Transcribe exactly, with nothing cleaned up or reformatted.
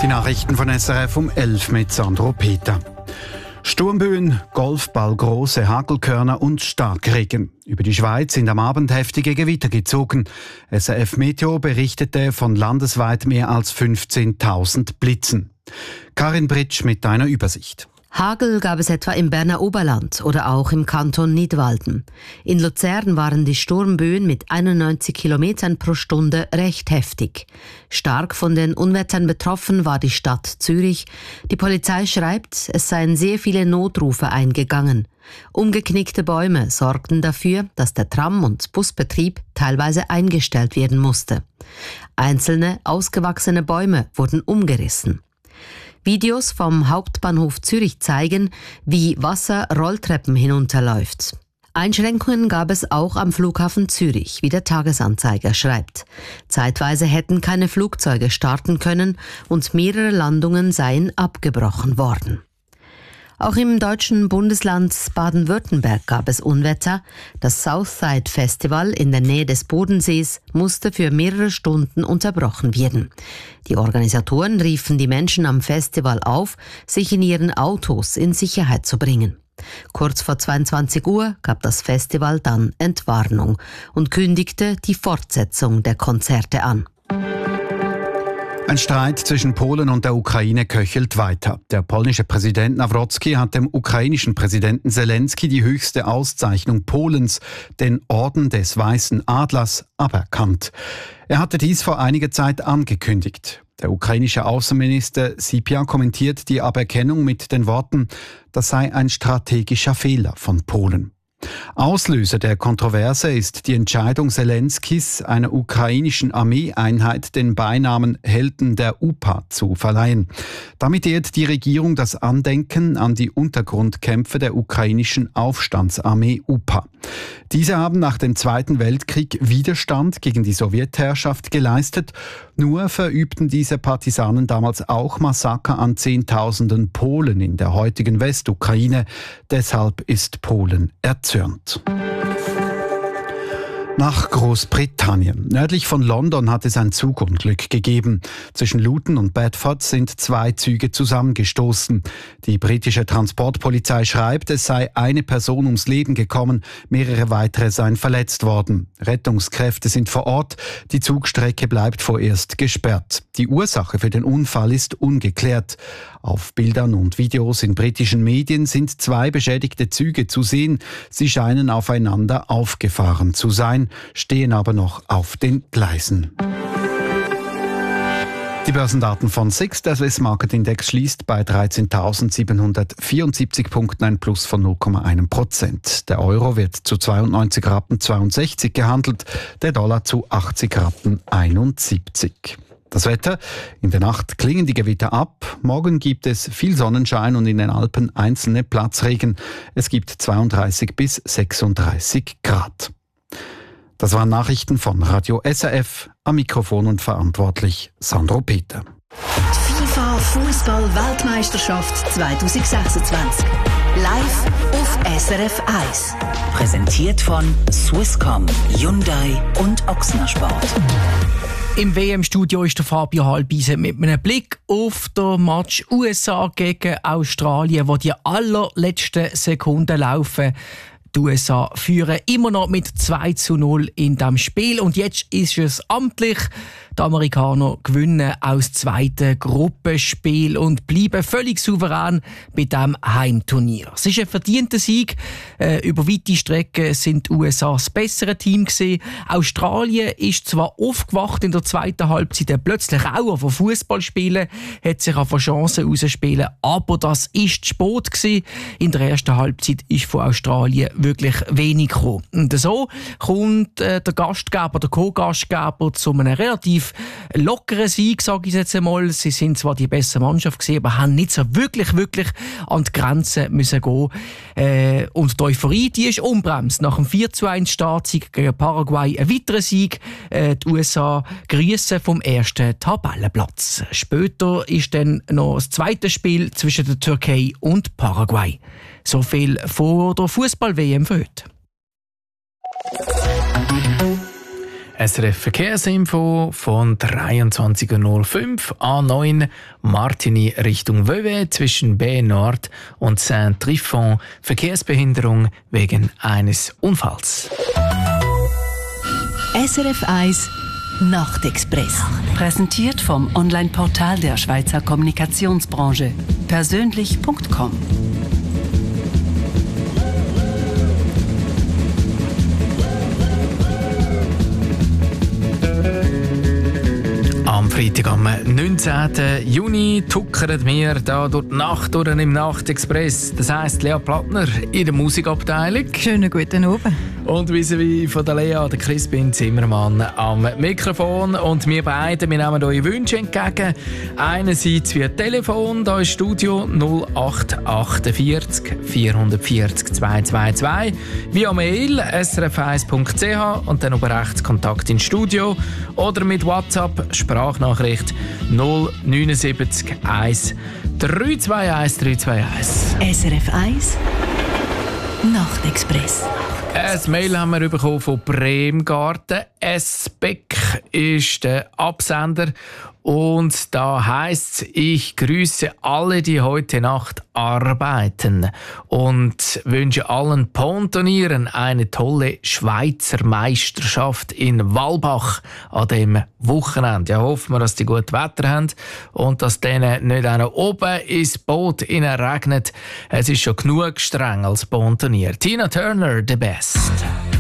Die Nachrichten von S R F um elf mit Sandro Peter. Sturmböen, Golfball, große Hagelkörner und Starkregen. Über die Schweiz sind am Abend heftige Gewitter gezogen. S R F Meteo berichtete von landesweit mehr als fünfzehntausend Blitzen. Karin Britsch mit einer Übersicht. Hagel gab es etwa im Berner Oberland oder auch im Kanton Nidwalden. In Luzern waren die Sturmböen mit einundneunzig Kilometern pro Stunde recht heftig. Stark von den Unwettern betroffen war die Stadt Zürich. Die Polizei schreibt, es seien sehr viele Notrufe eingegangen. Umgeknickte Bäume sorgten dafür, dass der Tram- und Busbetrieb teilweise eingestellt werden musste. Einzelne ausgewachsene Bäume wurden umgerissen. Videos vom Hauptbahnhof Zürich zeigen, wie Wasser Rolltreppen hinunterläuft. Einschränkungen gab es auch am Flughafen Zürich, wie der Tagesanzeiger schreibt. Zeitweise hätten keine Flugzeuge starten können und mehrere Landungen seien abgebrochen worden. Auch im deutschen Bundesland Baden-Württemberg gab es Unwetter. Das Southside Festival in der Nähe des Bodensees musste für mehrere Stunden unterbrochen werden. Die Organisatoren riefen die Menschen am Festival auf, sich in ihren Autos in Sicherheit zu bringen. Kurz vor zweiundzwanzig Uhr gab das Festival dann Entwarnung und kündigte die Fortsetzung der Konzerte an. Ein Streit zwischen Polen und der Ukraine köchelt weiter. Der polnische Präsident Nawrocki hat dem ukrainischen Präsidenten Zelensky die höchste Auszeichnung Polens, den Orden des Weißen Adlers, aberkannt. Er hatte dies vor einiger Zeit angekündigt. Der ukrainische Außenminister Sypia kommentiert die Aberkennung mit den Worten, das sei ein strategischer Fehler von Polen. Auslöser der Kontroverse ist die Entscheidung Zelenskys, einer ukrainischen Armeeeinheit den Beinamen Helden der U P A zu verleihen. Damit ehrt die Regierung das Andenken an die Untergrundkämpfe der ukrainischen Aufstandsarmee U P A. Diese haben nach dem Zweiten Weltkrieg Widerstand gegen die Sowjetherrschaft geleistet. Nur verübten diese Partisanen damals auch Massaker an Zehntausenden Polen in der heutigen Westukraine. Deshalb ist Polen erzürnt. Nach Großbritannien. Nördlich von London hat es ein Zugunglück gegeben. Zwischen Luton und Bedford sind zwei Züge zusammengestoßen. Die britische Transportpolizei schreibt, es sei eine Person ums Leben gekommen, mehrere weitere seien verletzt worden. Rettungskräfte sind vor Ort, die Zugstrecke bleibt vorerst gesperrt. Die Ursache für den Unfall ist ungeklärt. Auf Bildern und Videos in britischen Medien sind zwei beschädigte Züge zu sehen. Sie scheinen aufeinander aufgefahren zu sein, stehen aber noch auf den Gleisen. Die Börsendaten von S I X, der Swiss Market Index, schließt bei dreizehntausendsiebenhundertvierundsiebzig Punkten, ein Plus von null Komma eins Prozent. Der Euro wird zu zweiundneunzig Rappen zweiundsechzig gehandelt, der Dollar zu achtzig Rappen einundsiebzig. Das Wetter: In der Nacht klingen die Gewitter ab. Morgen gibt es viel Sonnenschein und in den Alpen einzelne Platzregen. Es gibt zweiunddreißig bis sechsunddreißig Grad. Das waren Nachrichten von Radio S R F. Am Mikrofon und verantwortlich Sandro Peter. Die FIFA Fußball-Weltmeisterschaft zwanzig sechsundzwanzig. Live auf S R F eins. Präsentiert von Swisscom, Hyundai und Ochsner Sport. Im W M-Studio ist der Fabio Halbise mit einem Blick auf den Match U S A gegen Australien, wo die allerletzten Sekunden laufen. Die U S A führen immer noch mit zwei zu null in diesem Spiel. Und jetzt ist es amtlich. Die Amerikaner gewinnen aus zweiten Gruppenspiel und bleiben völlig souverän bei diesem Heimturnier. Es ist ein verdienter Sieg. Äh, über weite Strecken sind die U S A das bessere Team gewesen. Australien ist zwar aufgewacht in der zweiten Halbzeit, plötzlich auch von Fußball spielen, hat sich auf Chancen rausspielen, aber das ist spät gewesen. In der ersten Halbzeit ist von Australien wirklich wenig gekommen. Und so kommt äh, der Gastgeber, der Co-Gastgeber zu einem relativ lockeren Sieg, sage ich jetzt einmal. Sie sind zwar die bessere Mannschaft gewesen, aber haben nicht so wirklich, wirklich an die Grenzen müssen gehen. Äh, und die Euphorie, die ist unbremst. Nach dem vier zu eins Startsieg gegen Paraguay ein weiterer Sieg. Äh, die U S A grüßen vom ersten Tabellenplatz. Später ist dann noch das zweite Spiel zwischen der Türkei und Paraguay. So viel vor der Fußball-W M für heute. S R F Verkehrsinfo von dreiundzwanzig Uhr null fünf A neun Martigny Richtung Vevey zwischen B Nord und Saint-Trifon. Verkehrsbehinderung wegen eines Unfalls. S R F eins Nachtexpress. Präsentiert vom Online-Portal der Schweizer Kommunikationsbranche. persönlich punkt com. Am Freitag, am neunzehnten Juni, tuckern wir da durch die Nacht durch im Nachtexpress. Das heisst, Lea Plattner in der Musikabteilung. Schönen guten Abend. Und vis-à-vis von der Lea, der Crispin Zimmermann am Mikrofon. Und wir beide, wir nehmen eure Wünsche entgegen. Einerseits via Telefon, da ist Studio null acht achtundvierzig vierhundertvierzig zweihundertzweiundzwanzig. Via Mail s r f eins punkt c h und dann über rechts Kontakt ins Studio. Oder mit WhatsApp Sprachnachricht null neun sieben eins drei zwei eins drei zwei eins. S R F eins Nachtexpress. Ein Mail haben wir bekommen von Bremgarten. S. Beck ist der Absender. Und da heisst es, ich grüße alle, die heute Nacht arbeiten und wünsche allen Pontonieren eine tolle Schweizer Meisterschaft in Walbach an dem Wochenende. Ja, hoffen wir, dass die gut Wetter haben und dass denen nicht auch noch oben ins Boot regnet. Es ist schon genug streng als Pontonier. Tina Turner, the best.